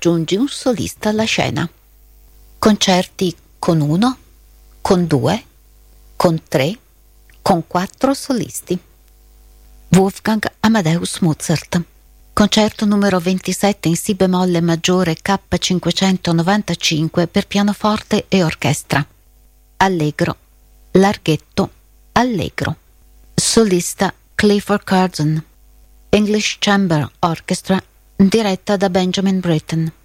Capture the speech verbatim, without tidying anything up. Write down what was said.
aggiungi un solista alla scena. Concerti con uno, con due, con tre, con quattro solisti. Wolfgang Amadeus Mozart. Concerto numero ventisette in Si bemolle maggiore K cinquecentonovantacinque per pianoforte e orchestra. Allegro, larghetto, allegro. Solista Clifford Curzon. English Chamber Orchestra, diretta da Benjamin Britten.